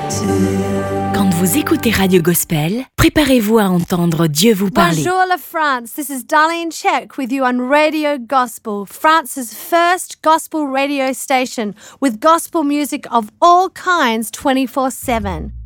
Quand vous écoutez Radio Gospel, préparez-vous à entendre Dieu vous parler. Bonjour la France, this is Darlene Check with you on Radio Gospel, France's first gospel radio station with gospel music of all kinds 24/7.